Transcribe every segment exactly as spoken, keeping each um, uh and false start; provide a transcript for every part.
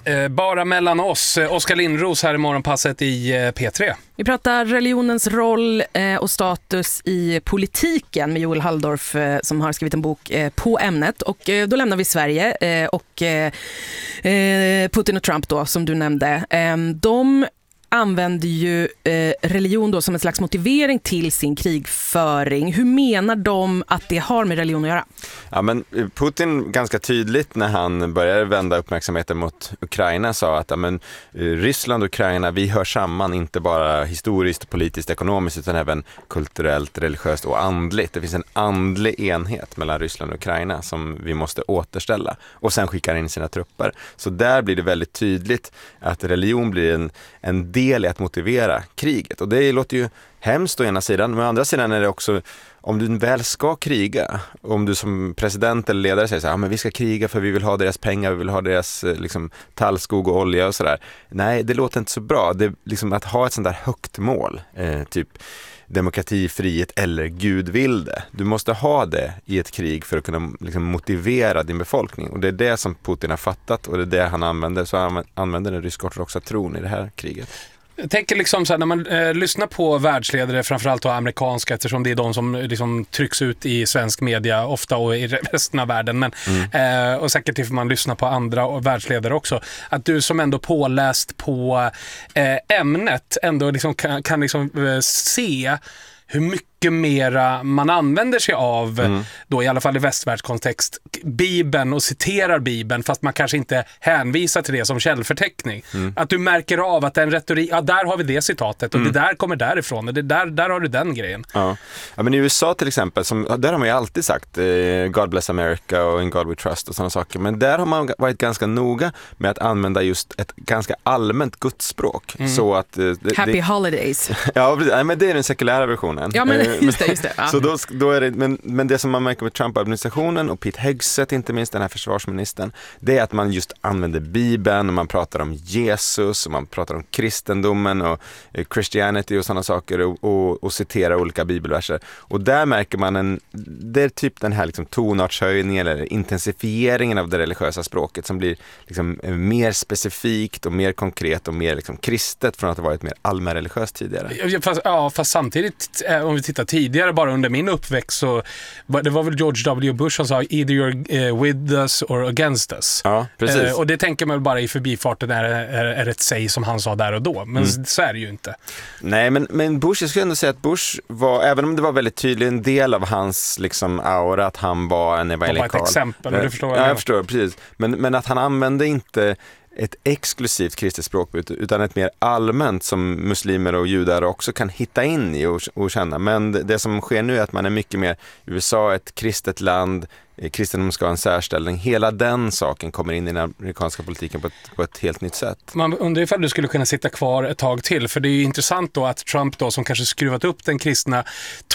Eh, bara mellan oss. Oskar Lindros här i Morgonpasset i eh, P tre. Vi pratar religionens roll eh, och status i politiken med Joel Halldorf eh, som har skrivit en bok eh, på ämnet. Och eh, då lämnar vi Sverige eh, och eh, Putin och Trump då, som du nämnde. Eh, de använder ju eh, religion då som en slags motivering till sin krigföring. Hur menar de att det har med religion att göra? Ja, men Putin ganska tydligt när han började vända uppmärksamheten mot Ukraina sa att ja, men, Ryssland och Ukraina, vi hör samman inte bara historiskt, politiskt, ekonomiskt utan även kulturellt, religiöst och andligt. Det finns en andlig enhet mellan Ryssland och Ukraina som vi måste återställa och sen skickar in sina trupper. Så där blir det väldigt tydligt att religion blir en, en del i att motivera kriget. Och det låter ju hemskt å ena sidan, men å andra sidan är det också, om du väl ska kriga, om du som president eller ledare säger så här, ja, men vi ska kriga för vi vill ha deras pengar, vi vill ha deras liksom, tallskog och olja och sådär. Nej, det låter inte så bra. Det, liksom, att ha ett sånt där högt mål, eh, typ demokrati, frihet eller Gud vill det. Du måste ha det i ett krig för att kunna liksom, motivera din befolkning. Och det är det som Putin har fattat och det är det han använder. Så han använder den rysk-ortodoxa tron i det här kriget. Jag tänker liksom så här, när man eh, lyssnar på världsledare, framförallt då amerikanska, eftersom det är de som liksom trycks ut i svensk media ofta och i resten av världen, men, mm. eh, och säkert ifall man lyssnar på andra och världsledare också, att du som ändå påläst på eh, ämnet ändå liksom kan, kan liksom, eh, se hur mycket mera man använder sig av, mm. då i alla fall i västvärldskontext, Bibeln och citerar Bibeln fast man kanske inte hänvisar till det som källförteckning. Mm. Att du märker av att den retorik, ja där har vi det citatet och mm. det där kommer därifrån och det där, där har du den grejen. Ja. Ja, men i U S A till exempel, som, där har man ju alltid sagt eh, God bless America och In God we trust och sådana saker, men där har man varit ganska noga med att använda just ett ganska allmänt gudsspråk. Mm. Så att, eh, det, Happy det, holidays. Ja, men det är den sekulära versionen. Ja, men just det, just det. Ja. Så då, då är det, men, men det som man märker med Trump-administrationen och Pete Hegseth, inte minst den här försvarsministern, det är att man just använder Bibeln och man pratar om Jesus och man pratar om kristendomen och eh, Christianity och sådana saker och, och, och citerar olika bibelverser. Och där märker man en, det är typ den här liksom tonartshöjningen eller intensifieringen av det religiösa språket som blir liksom mer specifikt och mer konkret och mer liksom kristet från att ha varit mer allmän religiöst tidigare. Ja, fast, ja, fast samtidigt, om vi tittar tidigare, bara under min uppväxt, så det var väl George W. Bush som sa either you're uh, with us or against us. Ja, precis. Uh, och det tänker man bara i förbifarten är, är, är ett säg som han sa där och då. Men mm. så är det ju inte. Nej, men, men Bush, jag skulle ändå säga att Bush var, även om det var väldigt tydligt en del av hans liksom, aura att han var en evangelikal. Det var ett exempel, men du förstår vad jag Ja, menar. jag förstår, precis. Men, men att han använde inte ett exklusivt kristet språk utan ett mer allmänt som muslimer och judar också kan hitta in i och, och känna. Men det, det som sker nu är att man är mycket mer U S A, ett kristet land, kristendom ska ha en särställning. Hela den saken kommer in i den amerikanska politiken på ett, på ett helt nytt sätt. Man undrar ifall du skulle kunna sitta kvar ett tag till, för det är ju intressant då att Trump då, som kanske skruvat upp den kristna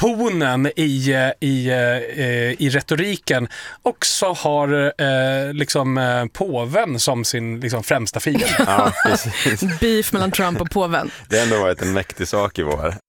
tonen i, i, i, i retoriken, också har eh, liksom eh, påven som sin liksom, främsta fiende. Ja, precis. Beef mellan Trump och påven. Det har ändå varit en mäktig sak i vår.